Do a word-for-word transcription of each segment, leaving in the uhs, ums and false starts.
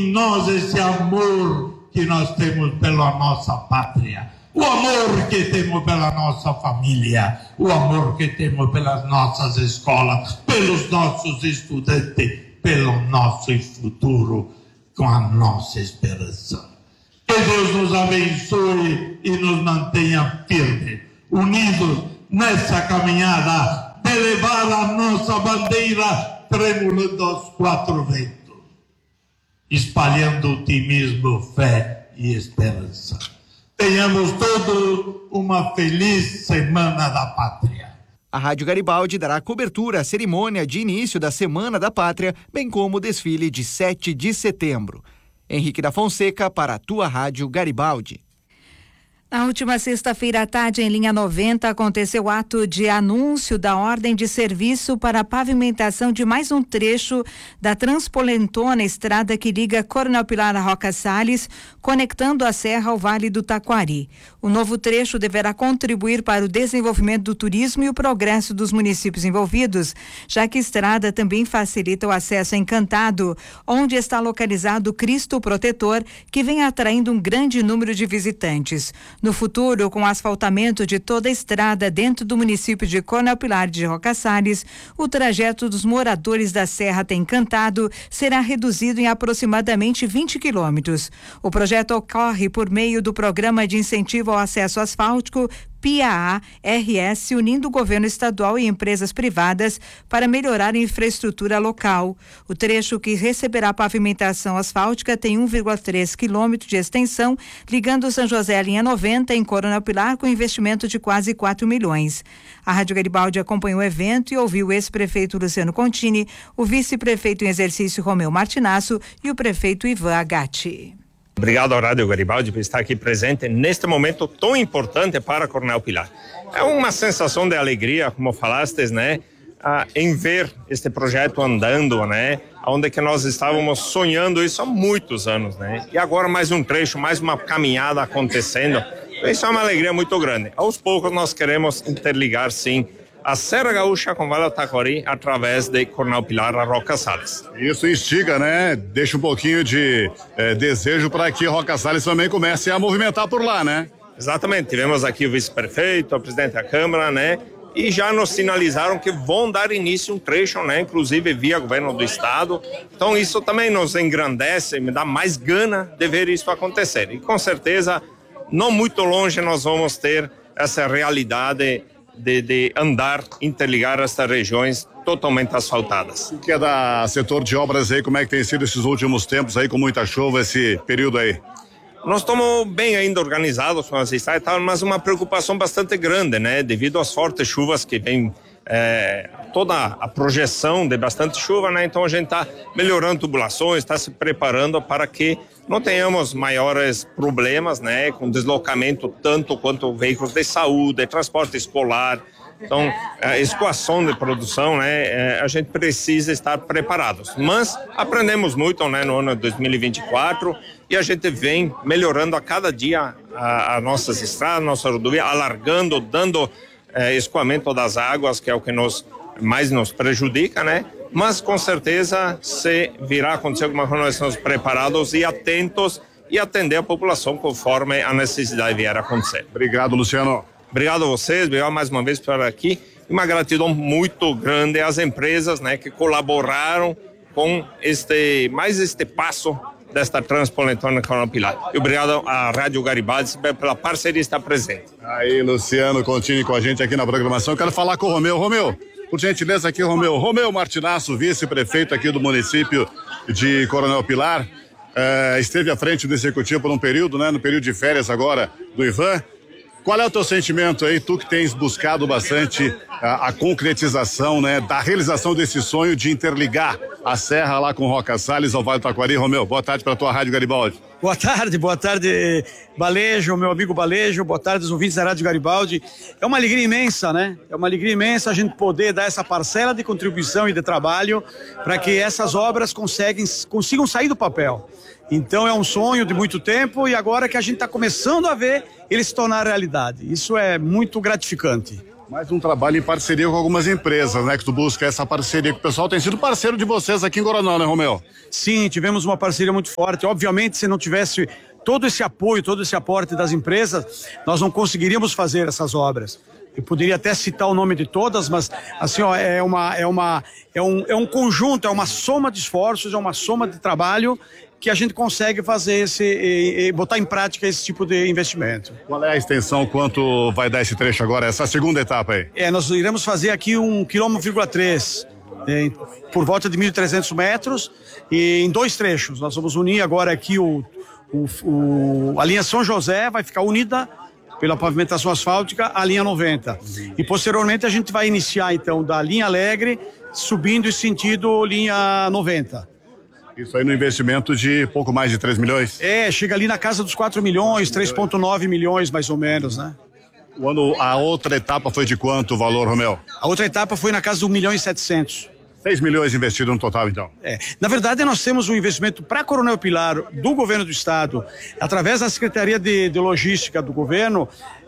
nós esse amor que nós temos pela nossa pátria, o amor que temos pela nossa família, o amor que temos pelas nossas escolas, pelos nossos estudantes, pelo nosso futuro, com a nossa esperança. Que Deus nos abençoe e nos mantenha firmes, unidos nessa caminhada de levar a nossa bandeira tremulando aos quatro ventos, espalhando otimismo, fé e esperança. Tenhamos todos uma feliz Semana da Pátria. A Rádio Garibaldi dará cobertura à cerimônia de início da Semana da Pátria, bem como o desfile de sete de setembro. Henrique da Fonseca para a tua Rádio Garibaldi. Na última sexta-feira à tarde, em linha noventa, aconteceu o ato de anúncio da ordem de serviço para a pavimentação de mais um trecho da Transpolentona, estrada que liga Coronel Pilar a Roca Salles, conectando a serra ao Vale do Taquari. O novo trecho deverá contribuir para o desenvolvimento do turismo e o progresso dos municípios envolvidos, já que a estrada também facilita o acesso a Encantado, onde está localizado o Cristo Protetor, que vem atraindo um grande número de visitantes. No futuro, com o asfaltamento de toda a estrada dentro do município de Coronel Pilar de Roca Salles, o trajeto dos moradores da Serra até Encantado será reduzido em aproximadamente vinte quilômetros. O projeto ocorre por meio do Programa de Incentivo ao Acesso Asfáltico P I A A R S, unindo o governo estadual e empresas privadas para melhorar a infraestrutura local. O trecho que receberá pavimentação asfáltica tem um vírgula três quilômetros de extensão, ligando São José à linha noventa em Coronel Pilar, com investimento de quase quatro milhões. A Rádio Garibaldi acompanhou o evento e ouviu o ex-prefeito Luciano Contini, o vice-prefeito em exercício Romeu Martinasso e o prefeito Ivan Agatti. Obrigado à Rádio Garibaldi por estar aqui presente neste momento tão importante para Coronel Pilar. É uma sensação de alegria, como falastes, né, ah, em ver este projeto andando, né, onde que nós estávamos sonhando isso há muitos anos, né, e agora mais um trecho, mais uma caminhada acontecendo. Isso é uma alegria muito grande. Aos poucos nós queremos interligar, sim, a Serra Gaúcha com o Vale do Taquari através de Coronel Pilar a Roca Salles. Isso instiga, né? Deixa um pouquinho de eh, desejo para que Roca Salles também comece a movimentar por lá, né? Exatamente. Tivemos aqui o vice-prefeito, o presidente da Câmara, né? E já nos sinalizaram que vão dar início um trecho, né? Inclusive via governo do estado. Então isso também nos engrandece, me dá mais gana de ver isso acontecer. E com certeza, não muito longe nós vamos ter essa realidade De, de andar, interligar estas regiões totalmente asfaltadas. O que é da setor de obras aí, como é que tem sido esses últimos tempos aí, com muita chuva, esse período aí? Nós estamos bem ainda organizados com as estradas, mas uma preocupação bastante grande, né? Devido às fortes chuvas que vem, é, toda a projeção de bastante chuva, né? Então a gente está melhorando tubulações, está se preparando para que não tenhamos maiores problemas, né, com deslocamento tanto quanto veículos de saúde, transporte escolar. Então, a escoação de produção, né, a gente precisa estar preparados. Mas aprendemos muito, né, no ano de dois mil e vinte e quatro e a gente vem melhorando a cada dia as nossas estradas, nossa rodovia, alargando, dando eh, escoamento das águas, que é o que nos, mais nos prejudica, né? Mas com certeza, se virá acontecer alguma coisa, nós estamos preparados e atentos e atender a população conforme a necessidade vier a acontecer. Obrigado, Luciano. Obrigado a vocês, obrigado mais uma vez por estar aqui. E uma gratidão muito grande às empresas, né, que colaboraram com este, mais este passo desta Transpolentona Coronel Pilar. E obrigado à Rádio Garibaldi pela parceria estar presente. Aí, Luciano, continue com a gente aqui na programação. Quero falar com o Romeu. Romeu, por gentileza aqui, Romeu. Romeu Martinasso, vice-prefeito aqui do município de Coronel Pilar. Uh, esteve à frente do executivo por um período, né? No período de férias agora do Ivan. Qual é o teu sentimento aí, tu que tens buscado bastante a, a concretização, né, da realização desse sonho de interligar a serra lá com Roca Salles ao Vale do Taquari? Romeu, boa tarde para a tua Rádio Garibaldi. Boa tarde, boa tarde, Balejo, meu amigo Balejo, boa tarde os ouvintes da Rádio Garibaldi. É uma alegria imensa, né? É uma alegria imensa a gente poder dar essa parcela de contribuição e de trabalho para que essas obras conseguem, consigam sair do papel. Então é um sonho de muito tempo e agora que a gente está começando a ver ele se tornar realidade. Isso é muito gratificante. Mais um trabalho em parceria com algumas empresas, né? Que tu busca essa parceria com o pessoal. Tem sido parceiro de vocês aqui em Coronel, né, Romeu? Sim, tivemos uma parceria muito forte. Obviamente, se não tivesse todo esse apoio, todo esse aporte das empresas, nós não conseguiríamos fazer essas obras. Eu poderia até citar o nome de todas, mas assim, ó, é uma, é uma, é um, é um conjunto, é uma soma de esforços, é uma soma de trabalho que a gente consegue fazer esse, e, e botar em prática esse tipo de investimento. Qual é a extensão, quanto vai dar esse trecho agora, essa segunda etapa aí? É, nós iremos fazer aqui um quilômetro vírgula três, é, por volta de mil e trezentos metros, e em dois trechos. Nós vamos unir agora aqui o, o, o, a linha São José, vai ficar unida pela pavimentação asfáltica, a linha noventa. E posteriormente a gente vai iniciar então da linha Alegre, subindo em sentido linha noventa. Isso aí no investimento de pouco mais de três milhões? É, chega ali na casa dos quatro milhões, três vírgula nove milhões mais ou menos, né? O ano, a outra etapa foi de quanto o valor, Romeu? A outra etapa foi na casa de um milhão e setecentos. seis milhões investidos no total, então? É. Na verdade, nós temos um investimento para Coronel Pilar do governo do estado, através da Secretaria de, de Logística do governo,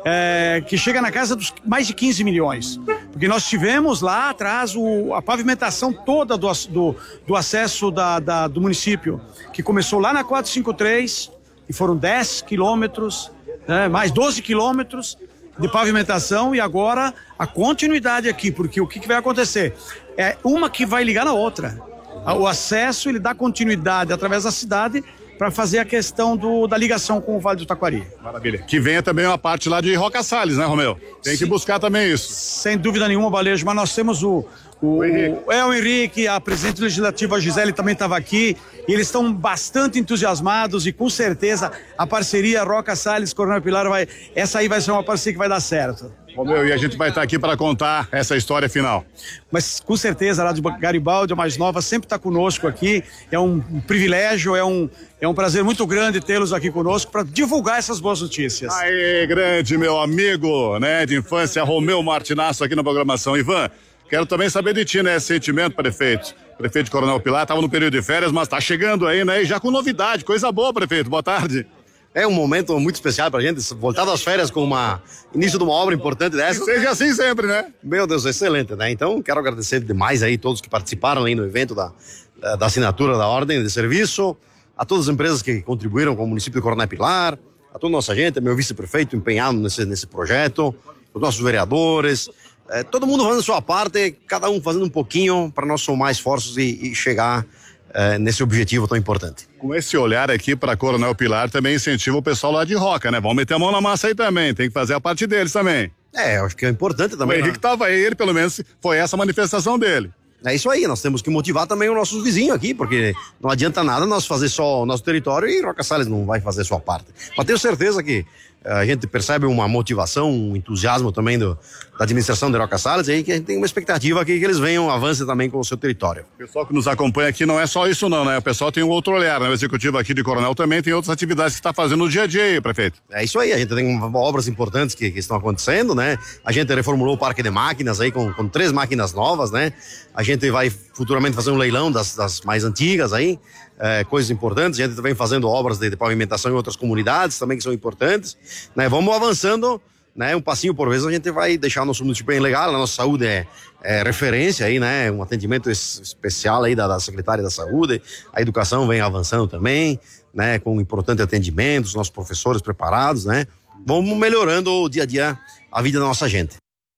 é, que chega na casa dos mais de quinze milhões. Porque nós tivemos lá atrás o, a pavimentação toda do, do, do acesso da, da, do município, que começou lá na quatrocentos e cinquenta e três, e foram dez quilômetros, né, mais doze quilômetros de pavimentação, e agora a continuidade aqui, porque o que, que vai acontecer? É uma que vai ligar na outra. O acesso, ele dá continuidade através da cidade para fazer a questão do, da ligação com o Vale do Taquari. Maravilha. Que venha também uma parte lá de Roca Salles, né, Romeu? Tem Sim. que buscar também isso. Sem dúvida nenhuma, Balejo, mas nós temos o, o, o, Henrique. O, é, o Henrique, a presidente legislativa, a Gisele, também estava aqui, e eles estão bastante entusiasmados, e com certeza a parceria Roca Salles, Coronel Pilar, vai, essa aí vai ser uma parceria que vai dar certo. Romeu, e a gente vai estar aqui para contar essa história final. Mas com certeza a Rádio Garibaldi, a mais nova, sempre está conosco aqui. É um, um privilégio, é um, é um prazer muito grande tê-los aqui conosco para divulgar essas boas notícias. Aí, grande meu amigo, né, de infância, Romeu Martinasso, aqui na programação. Ivan, quero também saber de ti, né, sentimento, prefeito. Prefeito de Coronel Pilar, estava no período de férias, mas está chegando aí, né, e já com novidade, coisa boa, prefeito. Boa tarde. É um momento muito especial pra gente, voltar das férias com uma início de uma obra importante dessa. Que seja assim sempre, né? Meu Deus, excelente, né? Então, quero agradecer demais aí todos que participaram aí no evento da, da assinatura da ordem de serviço, a todas as empresas que contribuíram com o município de Coronel Pilar, a toda a nossa gente, meu vice-prefeito empenhado nesse, nesse projeto, os nossos vereadores, é, todo mundo fazendo a sua parte, cada um fazendo um pouquinho para nós somar esforços e, e chegar é, nesse objetivo tão importante. Com esse olhar aqui para Coronel Pilar, também incentiva o pessoal lá de Roca, né? Vamos meter a mão na massa aí também, tem que fazer a parte deles também. É, eu acho que é importante também. O Henrique estava aí, ele pelo menos foi essa a manifestação dele. É isso aí, nós temos que motivar também os nossos vizinhos aqui, porque não adianta nada nós fazer só o nosso território e Roca Salles não vai fazer sua parte. Mas tenho certeza que a gente percebe uma motivação, um entusiasmo também do, da administração de Roca Salles, aí que a gente tem uma expectativa aqui que eles venham, avancem também com o seu território. O pessoal que nos acompanha aqui não é só isso não, né? O pessoal tem um outro olhar, né? O executivo aqui de Coronel também tem outras atividades que está fazendo no dia a dia aí, prefeito. É isso aí, a gente tem obras importantes que, que estão acontecendo, né? A gente reformulou o parque de máquinas aí com, com três máquinas novas, né? A gente vai futuramente fazer um leilão das, das mais antigas aí, é, coisas importantes. A gente vem fazendo obras de, de pavimentação em outras comunidades também que são importantes, né? Vamos avançando, né? Um passinho por vez a gente vai deixar o nosso município bem legal. A nossa saúde é, é referência aí, né? Um atendimento especial aí da, da secretária da saúde. A educação vem avançando também, né? Com um importante atendimento, os nossos professores preparados, né? Vamos melhorando o dia a dia, a vida da nossa gente.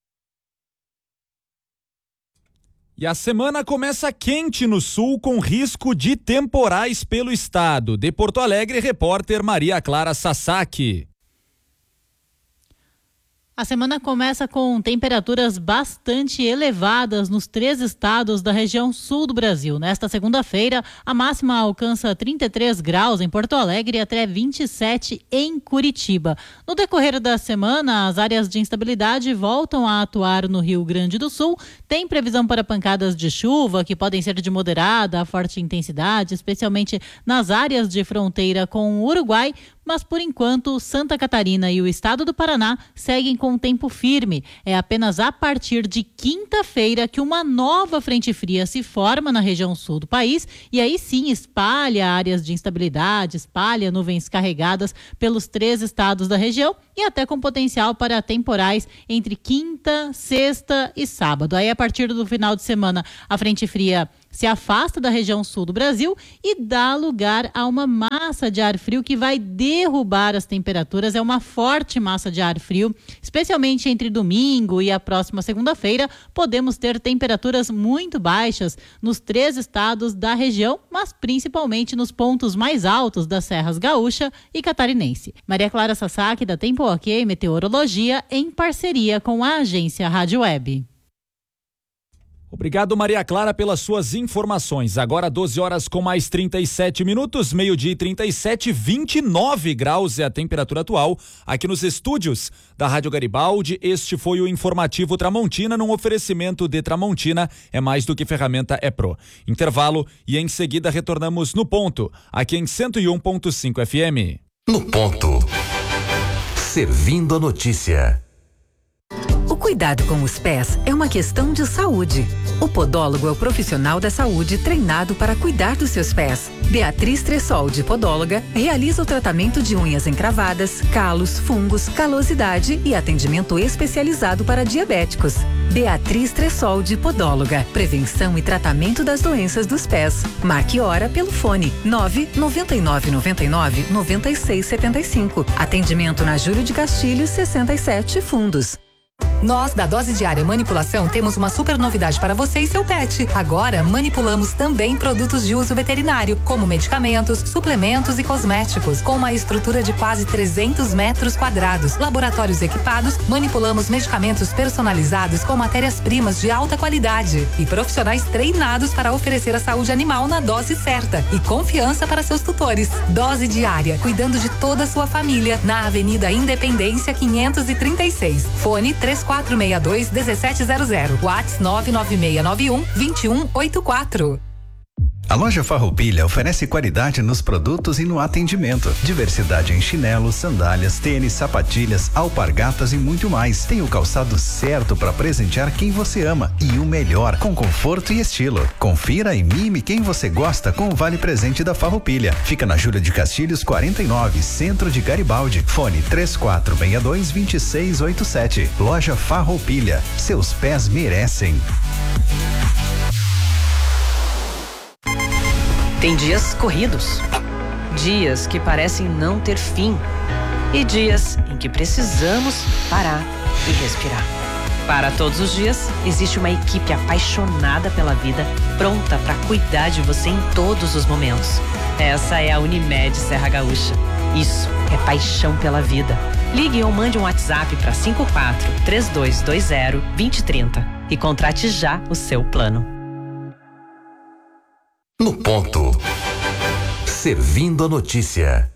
E a semana começa quente no sul, com risco de temporais pelo estado. De Porto Alegre, repórter Maria Clara Sasaki. A semana começa com temperaturas bastante elevadas nos três estados da região sul do Brasil. Nesta segunda-feira, a máxima alcança trinta e três graus em Porto Alegre e até vinte e sete em Curitiba. No decorrer da semana, as áreas de instabilidade voltam a atuar no Rio Grande do Sul. Tem previsão para pancadas de chuva, que podem ser de moderada a forte intensidade, especialmente nas áreas de fronteira com o Uruguai. mas por enquanto Santa Catarina e o estado do Paraná seguem com tempo firme. É apenas a partir de quinta-feira que uma nova frente fria se forma na região sul do país e aí sim espalha áreas de instabilidade, espalha nuvens carregadas pelos três estados da região e até com potencial para temporais entre quinta, sexta e sábado. Aí a partir do final de semana a frente fria se afasta da região sul do Brasil e dá lugar a uma massa de ar frio que vai derrubar as temperaturas. É uma forte massa de ar frio, especialmente entre domingo e a próxima segunda-feira. Podemos ter temperaturas muito baixas nos três estados da região, mas principalmente nos pontos mais altos das serras gaúcha e catarinense. Maria Clara Sasaki, da Tempo Ok Meteorologia, em parceria com a agência Rádio Web. Obrigado, Maria Clara, pelas suas informações. Agora doze horas com mais trinta e sete minutos, meio-dia e trinta e sete, vinte e nove graus é a temperatura atual aqui nos estúdios da Rádio Garibaldi. Este foi o informativo Tramontina, num oferecimento de Tramontina, é mais do que ferramenta, é Pro. Intervalo e em seguida retornamos no ponto, aqui em cento e um ponto cinco F M. No ponto. Servindo a notícia. O cuidado com os pés é uma questão de saúde. O podólogo é o profissional da saúde treinado para cuidar dos seus pés. Beatriz Tressoldi, podóloga, realiza o tratamento de unhas encravadas, calos, fungos, calosidade e atendimento especializado para diabéticos. Beatriz Tressoldi, podóloga. Prevenção e tratamento das doenças dos pés. Marque hora pelo fone nove nove nove nove nove nove seis sete cinco. Atendimento na Júlio de Castilhos sessenta e sete, Fundos. Nós, da Dose Diária Manipulação, temos uma super novidade para você e seu pet. Agora, manipulamos também produtos de uso veterinário, como medicamentos, suplementos e cosméticos. Com uma estrutura de quase trezentos metros quadrados, laboratórios equipados, manipulamos medicamentos personalizados com matérias-primas de alta qualidade e profissionais treinados para oferecer a saúde animal na dose certa e confiança para seus tutores. Dose Diária, cuidando de toda a sua família, na Avenida Independência quinhentos e trinta e seis. Fone três quatro seis dois um sete zero zero. WhatsApp nove nove seis nove um dois um oito quatro. A loja Farroupilha oferece qualidade nos produtos e no atendimento. Diversidade em chinelos, sandálias, tênis, sapatilhas, alpargatas e muito mais. Tem o calçado certo para presentear quem você ama e o melhor, com conforto e estilo. Confira e mime quem você gosta com o Vale Presente da Farroupilha. Fica na Júlia de Castilhos quarenta e nove, Centro de Garibaldi. Fone três quatro seis dois dois seis oito sete. Loja Farroupilha. Seus pés merecem. Tem dias corridos, dias que parecem não ter fim e dias em que precisamos parar e respirar. Para todos os dias, existe uma equipe apaixonada pela vida, pronta para cuidar de você em todos os momentos. Essa é a Unimed Serra Gaúcha. Isso é paixão pela vida. Ligue ou mande um WhatsApp para cinco quatro três dois dois zero dois zero três zero e contrate já o seu plano. No ponto. Servindo a notícia.